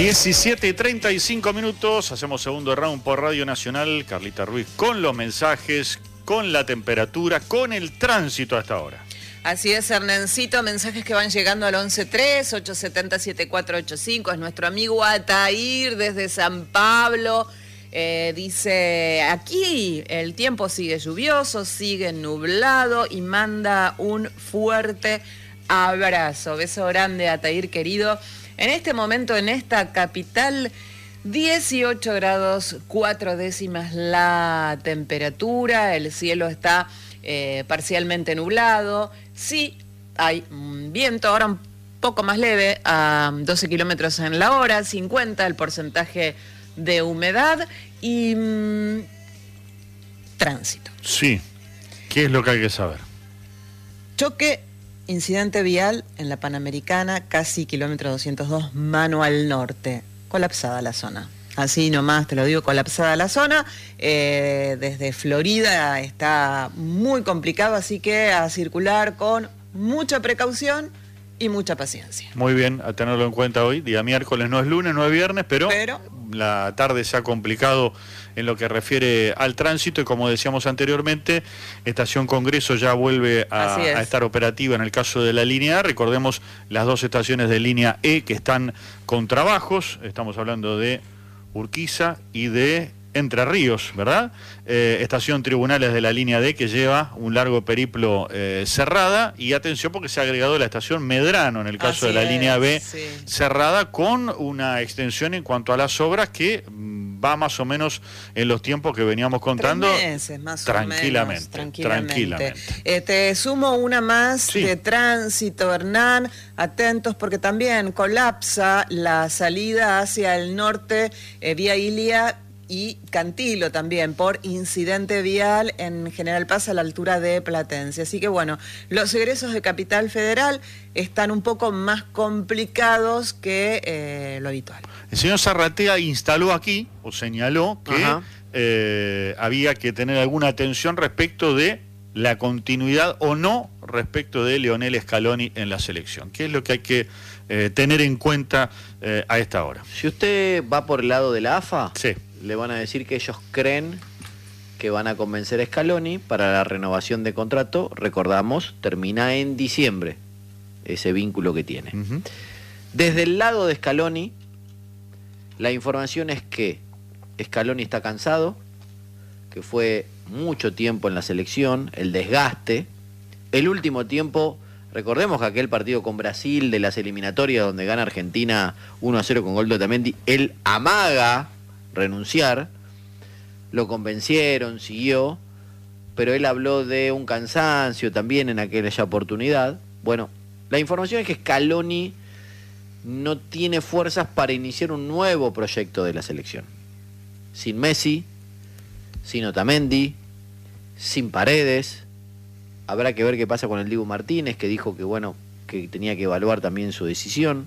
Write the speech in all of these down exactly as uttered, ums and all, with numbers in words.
diecisiete y treinta y cinco minutos, hacemos segundo round por Radio Nacional. Carlita Ruiz con los mensajes, con la temperatura, con el tránsito hasta ahora. Así es, Hernancito, mensajes que van llegando al once tres, ocho siete cero, siete cuatro ocho cinco. Es nuestro amigo Atair desde San Pablo. Eh, dice, aquí el tiempo sigue lluvioso, sigue nublado y manda un fuerte abrazo. Beso grande, Atair, querido. En este momento, en esta capital, dieciocho grados, cuatro décimas la temperatura. El cielo está eh, parcialmente nublado. Sí, hay un viento, ahora un poco más leve, a doce kilómetros en la hora, cincuenta el porcentaje de humedad y mmm, tránsito. Sí, ¿qué es lo que hay que saber? Choque, incidente vial en la Panamericana, casi kilómetro doscientos dos, mano al norte, colapsada la zona. Así nomás te lo digo, colapsada la zona. Eh, desde Florida está muy complicado, así que a circular con mucha precaución y mucha paciencia. Muy bien, a tenerlo en cuenta hoy. Día miércoles, no es lunes, no es viernes, pero, pero... la tarde se ha complicado en lo que refiere al tránsito y, como decíamos anteriormente, Estación Congreso ya vuelve a, a estar operativa en el caso de la línea A. Recordemos las dos estaciones de línea E que están con trabajos. Estamos hablando de Urquiza y de Entre Ríos, ¿verdad? Eh, estación Tribunales de la línea D, que lleva un largo periplo eh, cerrada, y atención porque se ha agregado la estación Medrano en el caso Así de la es, línea B, sí. cerrada, con una extensión en cuanto a las obras que mm, va más o menos en los tiempos que veníamos contando. Tres meses, más tranquilamente, o menos, tranquilamente. tranquilamente. Eh, te sumo una más sí. de tránsito, Hernán, atentos porque también colapsa la salida hacia el norte, eh, vía Ilia y Cantilo también, por incidente vial en General Paz a la altura de Platense. Así que bueno, los egresos de Capital Federal están un poco más complicados que eh, lo habitual. El señor Zarratea instaló aquí, o señaló, que eh, había que tener alguna atención respecto de la continuidad o no respecto de Leonel Scaloni en la selección. ¿Qué es lo que hay que eh, tener en cuenta eh, a esta hora? Si usted va por el lado de la A F A... Sí. Le van a decir que ellos creen que van a convencer a Scaloni para la renovación de contrato. Recordamos, termina en diciembre ese vínculo que tiene. Uh-huh. Desde el lado de Scaloni, la información es que Scaloni está cansado, que fue mucho tiempo en la selección, el desgaste. El último tiempo, recordemos que aquel partido con Brasil de las eliminatorias donde gana Argentina uno a cero con gol de Otamendi, él amaga renunciar, lo convencieron, siguió, pero él habló de un cansancio también en aquella oportunidad. Bueno, la información es que Scaloni no tiene fuerzas para iniciar un nuevo proyecto de la selección. Sin Messi, sin Otamendi, sin Paredes. Habrá que ver qué pasa con el Dibu Martínez, que dijo que bueno, que tenía que evaluar también su decisión.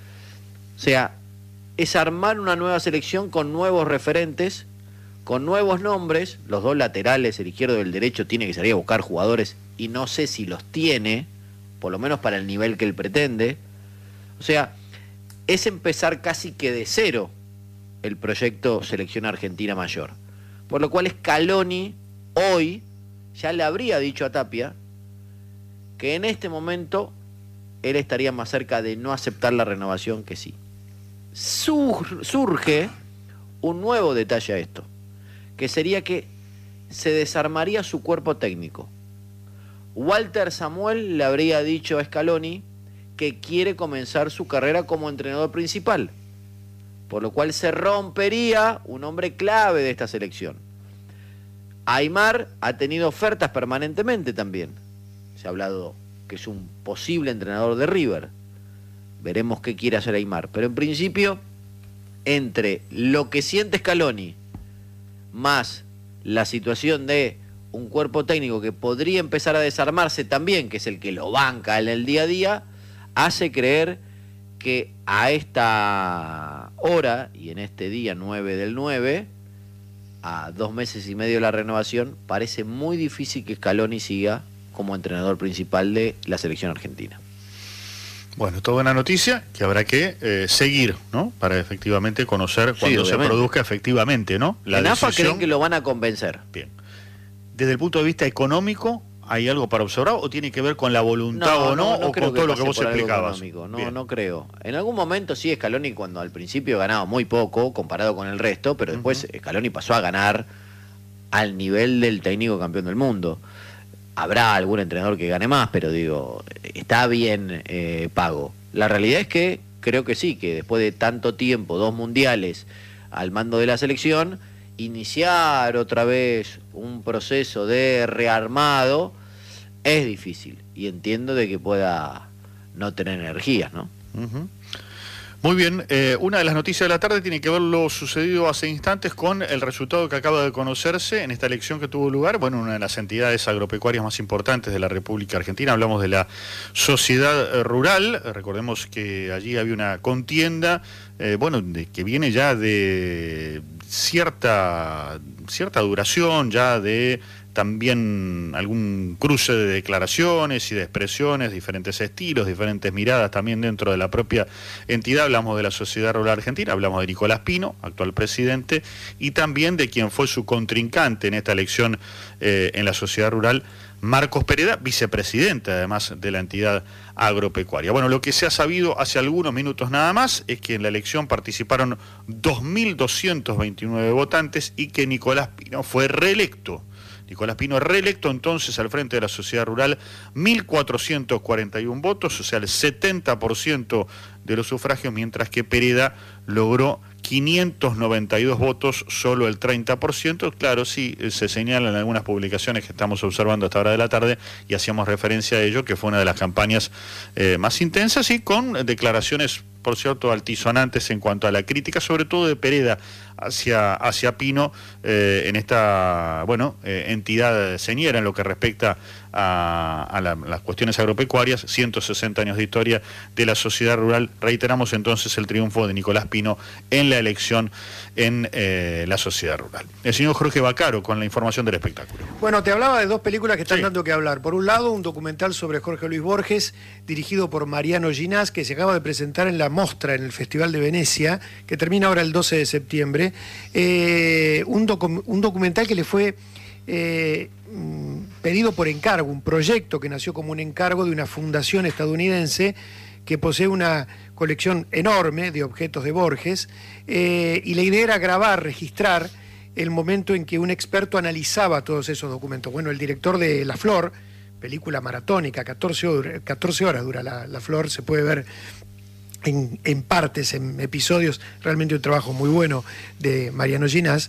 O sea, es armar una nueva selección con nuevos referentes, con nuevos nombres. Los dos laterales, el izquierdo y el derecho, tiene que salir a buscar jugadores y no sé si los tiene, por lo menos para el nivel que él pretende. O sea, es empezar casi que de cero el proyecto Selección Argentina Mayor. Por lo cual Scaloni hoy ya le habría dicho a Tapia que en este momento él estaría más cerca de no aceptar la renovación que sí. Surge un nuevo detalle a esto, que sería que se desarmaría su cuerpo técnico. Walter Samuel le habría dicho a Scaloni que quiere comenzar su carrera como entrenador principal, por lo cual se rompería un hombre clave de esta selección. Aimar ha tenido ofertas permanentemente también. Se ha hablado que es un posible entrenador de River. Veremos qué quiere hacer Aimar. Pero en principio, entre lo que siente Scaloni, más la situación de un cuerpo técnico que podría empezar a desarmarse también, que es el que lo banca en el día a día, hace creer que a esta hora, y en este día nueve del nueve, a dos meses y medio de la renovación, parece muy difícil que Scaloni siga como entrenador principal de la selección argentina. Bueno, toda una noticia que habrá que eh, seguir, ¿no? Para efectivamente conocer cuando sí, se produzca efectivamente, ¿no? La en decisión... AFA creen que lo van a convencer. Bien. Desde el punto de vista económico, ¿hay algo para observar o tiene que ver con la voluntad no, o no, no, no o con todo lo que vos explicabas? No, Bien. no creo. En algún momento sí, Scaloni cuando al principio ganaba muy poco comparado con el resto, pero después uh-huh. Scaloni pasó a ganar al nivel del técnico campeón del mundo. Habrá algún entrenador que gane más, pero digo, está bien eh, pago. La realidad es que creo que sí, que después de tanto tiempo, dos mundiales al mando de la selección, iniciar otra vez un proceso de rearmado es difícil. Y entiendo de que pueda no tener energías, ¿no? Uh-huh. Muy bien, eh, una de las noticias de la tarde tiene que ver lo sucedido hace instantes con el resultado que acaba de conocerse en esta elección que tuvo lugar, bueno, una de las entidades agropecuarias más importantes de la República Argentina, hablamos de la Sociedad Rural, recordemos que allí había una contienda, eh, bueno, de, que viene ya de cierta, cierta duración, ya de también algún cruce de declaraciones y de expresiones, diferentes estilos, diferentes miradas también dentro de la propia entidad. Hablamos de la Sociedad Rural Argentina, hablamos de Nicolás Pino, actual presidente, y también de quien fue su contrincante en esta elección eh, en la Sociedad Rural, Marcos Pereda, vicepresidente además de la entidad agropecuaria. Bueno, lo que se ha sabido hace algunos minutos nada más es que en la elección participaron dos mil doscientos veintinueve votantes y que Nicolás Pino fue reelecto. Nicolás Pino reelecto entonces al frente de la Sociedad Rural, mil cuatrocientos cuarenta y uno votos, o sea, el setenta por ciento de los sufragios, mientras que Pereda logró quinientos noventa y dos votos, solo el treinta por ciento. Claro, sí, se señalan en algunas publicaciones que estamos observando a esta hora de la tarde y hacíamos referencia a ello, que fue una de las campañas eh, más intensas y con declaraciones, por cierto, altisonantes en cuanto a la crítica, sobre todo de Pereda hacia, hacia Pino, eh, en esta, bueno, eh, entidad señera en lo que respecta a, a la, las cuestiones agropecuarias, ciento sesenta años de historia de la Sociedad Rural. Reiteramos entonces el triunfo de Nicolás Pino en la elección en eh, la Sociedad Rural. El señor Jorge Vaccaro con la información del espectáculo. Bueno, te hablaba de dos películas que están sí. dando que hablar. Por un lado, un documental sobre Jorge Luis Borges, dirigido por Mariano Ginás, que se acaba de presentar en la Mostra, en el Festival de Venecia, que termina ahora el doce de septiembre. Eh, un, docu un documental que le fue eh, pedido por encargo, un proyecto que nació como un encargo de una fundación estadounidense que posee una colección enorme de objetos de Borges, eh, y la idea era grabar, registrar el momento en que un experto analizaba todos esos documentos. Bueno, el director de La Flor, película maratónica, catorce horas dura La, La Flor, se puede ver en, en partes, en episodios, realmente un trabajo muy bueno de Mariano Ginás,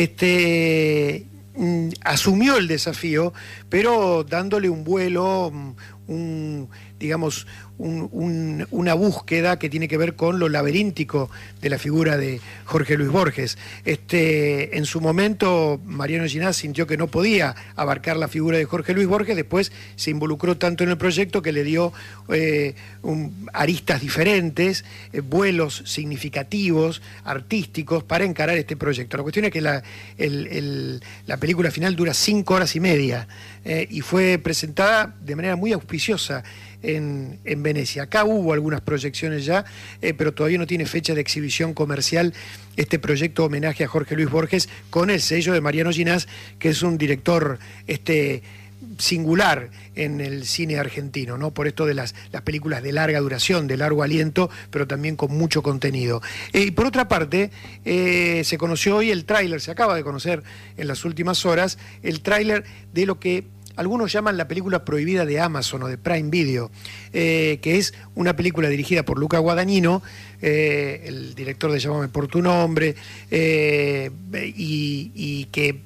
este, mm, asumió el desafío, pero dándole un vuelo, un, digamos, un, un, una búsqueda que tiene que ver con lo laberíntico de la figura de Jorge Luis Borges. Este, en su momento, Mariano Ginás sintió que no podía abarcar la figura de Jorge Luis Borges, después se involucró tanto en el proyecto que le dio eh, un, aristas diferentes, eh, vuelos significativos, artísticos, para encarar este proyecto. La cuestión es que la, el, el, la película final dura cinco horas y media eh, y fue presentada de manera muy auspiciosa En, en Venecia. Acá hubo algunas proyecciones ya, eh, pero todavía no tiene fecha de exhibición comercial este proyecto homenaje a Jorge Luis Borges, con el sello de Mariano Ginás, que es un director este, singular en el cine argentino, ¿no? Por esto de las, las películas de larga duración, de largo aliento, pero también con mucho contenido. Eh, y por otra parte, eh, se conoció hoy el tráiler, se acaba de conocer en las últimas horas, el tráiler de lo que algunos llaman la película prohibida de Amazon o de Prime Video, eh, que es una película dirigida por Luca Guadagnino, eh, el director de Llámame por tu nombre, eh, y, y que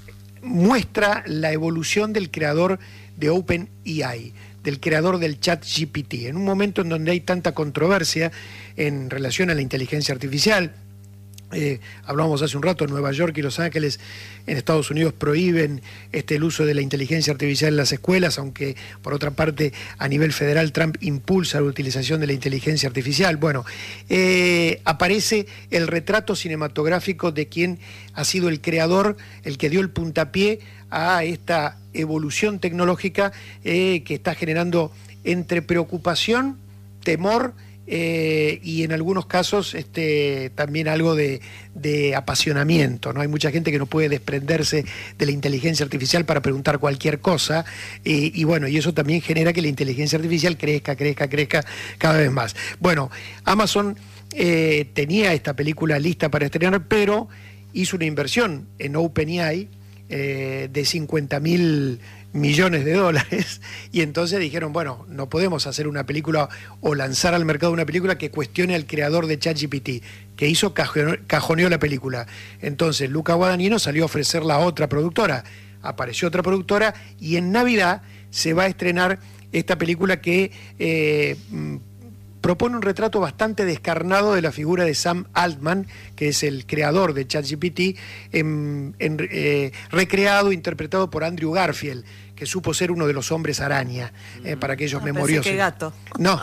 muestra la evolución del creador de OpenAI, del creador del ChatGPT, en un momento en donde hay tanta controversia en relación a la inteligencia artificial. Eh, hablábamos hace un rato, Nueva York y Los Ángeles en Estados Unidos prohíben este, el uso de la inteligencia artificial en las escuelas, aunque por otra parte a nivel federal Trump impulsa la utilización de la inteligencia artificial. Bueno, eh, aparece el retrato cinematográfico de quien ha sido el creador, el que dio el puntapié a esta evolución tecnológica eh, que está generando entre preocupación temor eh, y en algunos casos este, también algo de, de apasionamiento, ¿no? Hay mucha gente que no puede desprenderse de la inteligencia artificial para preguntar cualquier cosa, eh, y bueno, y eso también genera que la inteligencia artificial crezca, crezca, crezca cada vez más. Bueno, Amazon eh, tenía esta película lista para estrenar, pero hizo una inversión en OpenAI eh, de cincuenta mil millones de dólares, y entonces dijeron, bueno, no podemos hacer una película o lanzar al mercado una película que cuestione al creador de ChatGPT, que hizo, cajoneó la película. Entonces Luca Guadagnino salió a ofrecerla a otra productora, apareció otra productora, y en Navidad se va a estrenar esta película que eh, propone un retrato bastante descarnado de la figura de Sam Altman, que es el creador de ChatGPT, en, en, eh, recreado, interpretado por Andrew Garfield, que supo ser uno de los hombres araña, eh, para aquellos no, memoriosos. Pensé que gato. No.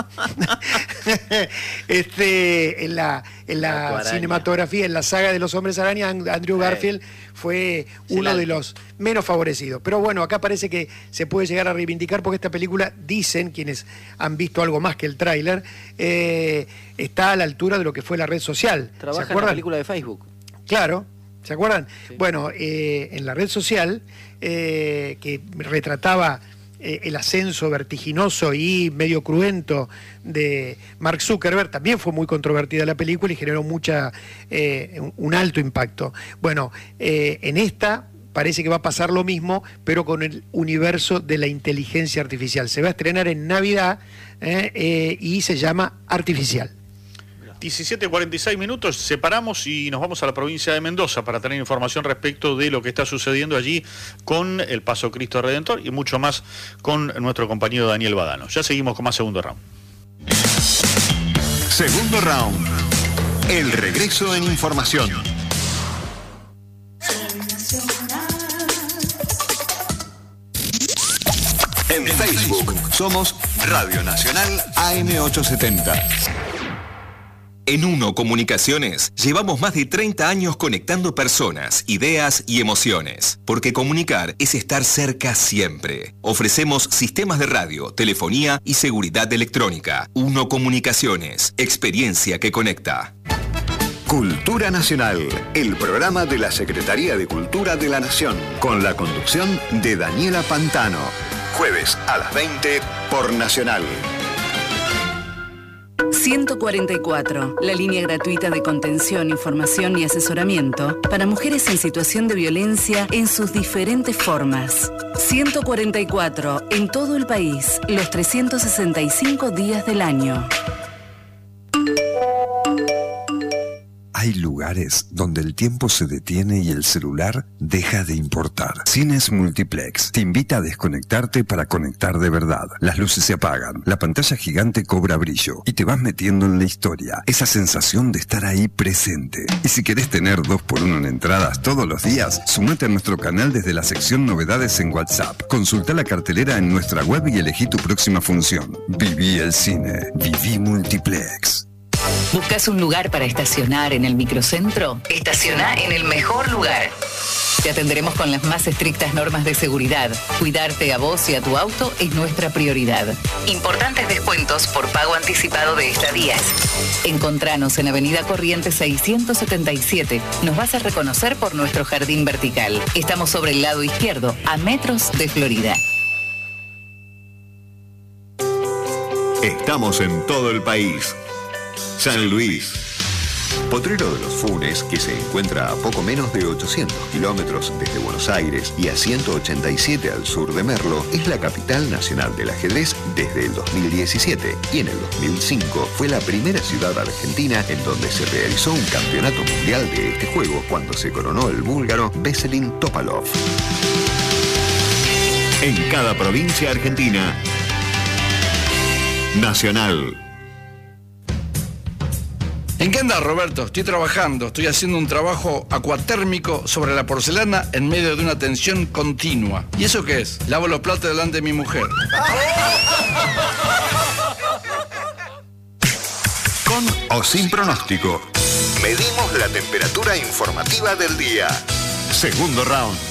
este, en la, en la cinematografía, en la saga de los hombres araña, Andrew Garfield fue uno de los menos favorecidos. Pero bueno, acá parece que se puede llegar a reivindicar, porque esta película, dicen quienes han visto algo más que el tráiler, eh, está a la altura de lo que fue la red social. Trabaja ¿Se acuerdan? en la película de Facebook. Claro. ¿Se acuerdan? Sí. Bueno, eh, en la red social, eh, que retrataba eh, el ascenso vertiginoso y medio cruento de Mark Zuckerberg, también fue muy controvertida la película y generó mucha eh, un alto impacto. Bueno, eh, en esta parece que va a pasar lo mismo, pero con el universo de la inteligencia artificial. Se va a estrenar en Navidad eh, eh, y se llama Artificial. diecisiete cuarenta y seis minutos, separamos y nos vamos a la provincia de Mendoza para tener información respecto de lo que está sucediendo allí con el Paso Cristo Redentor y mucho más con nuestro compañero Daniel Badano. Ya seguimos con más Segundo Round. Segundo Round. El regreso en información. En Facebook somos Radio Nacional A M ochocientos setenta. En Uno Comunicaciones llevamos más de treinta años conectando personas, ideas y emociones, porque comunicar es estar cerca siempre. Ofrecemos sistemas de radio, telefonía y seguridad electrónica. Uno Comunicaciones, experiencia que conecta. Cultura Nacional, el programa de la Secretaría de Cultura de la Nación, con la conducción de Daniela Pantano. Jueves a las veinte por Nacional. ciento cuarenta y cuatro, la línea gratuita de contención, información y asesoramiento para mujeres en situación de violencia en sus diferentes formas. ciento cuarenta y cuatro, en todo el país, los trescientos sesenta y cinco días del año. Hay lugares donde el tiempo se detiene y el celular deja de importar. Cines Multiplex te invita a desconectarte para conectar de verdad. Las luces se apagan, la pantalla gigante cobra brillo y te vas metiendo en la historia. Esa sensación de estar ahí presente. Y si querés tener dos por uno en entradas todos los días, sumate a nuestro canal desde la sección Novedades en WhatsApp. Consulta la cartelera en nuestra web y elegí tu próxima función. Viví el cine. Viví Multiplex. ¿Buscas un lugar para estacionar en el microcentro? Estaciona en el mejor lugar. Te atenderemos con las más estrictas normas de seguridad. Cuidarte a vos y a tu auto es nuestra prioridad. Importantes descuentos por pago anticipado de estadías. Encontranos en Avenida Corrientes seiscientos setenta y siete. Nos vas a reconocer por nuestro jardín vertical. Estamos sobre el lado izquierdo, a metros de Florida. Estamos en todo el país. San Luis. Potrero de los Funes, que se encuentra a poco menos de ochocientos kilómetros desde Buenos Aires y a ciento ochenta y siete al sur de Merlo, es la capital nacional del ajedrez desde el dos mil diecisiete y en el dos mil cinco fue la primera ciudad argentina en donde se realizó un campeonato mundial de este juego cuando se coronó el búlgaro Veselin Topalov. En cada provincia argentina, Nacional. ¿En qué andás, Roberto? Estoy trabajando, estoy haciendo un trabajo acuatérmico sobre la porcelana en medio de una tensión continua. ¿Y eso qué es? Lavo los platos delante de mi mujer. Con o sin pronóstico, medimos la temperatura informativa del día. Segundo round.